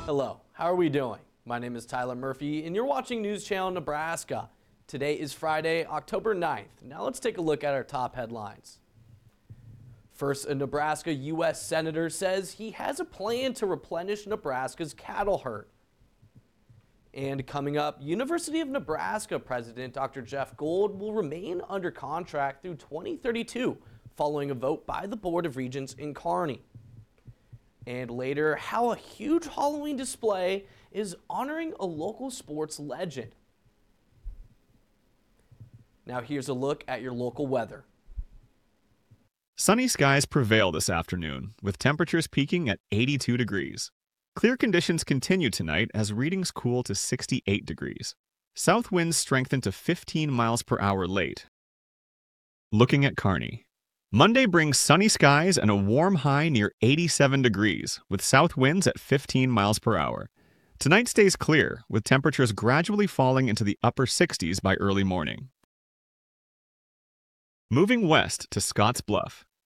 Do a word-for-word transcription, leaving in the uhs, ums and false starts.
Hello, how are we doing? My name is Tyler Murphy and you're watching News Channel Nebraska. Today is Friday, October ninth. Now let's take a look at our top headlines. First, a Nebraska U S Senator says he has a plan to replenish Nebraska's cattle herd. And coming up, University of Nebraska President Doctor Jeff Gold will remain under contract through twenty thirty-two following a vote by the Board of Regents in Kearney. And later, how a huge Halloween display is honoring a local sports legend. Now here's a look at your local weather. Sunny skies prevail this afternoon, with temperatures peaking at eighty-two degrees. Clear conditions continue tonight as readings cool to sixty-eight degrees. South winds strengthen to fifteen miles per hour late. Looking at Kearney. Monday brings sunny skies and a warm high near eighty-seven degrees, with south winds at fifteen miles per hour. Tonight stays clear, with temperatures gradually falling into the upper sixties by early morning. Moving west to Scotts Bluff.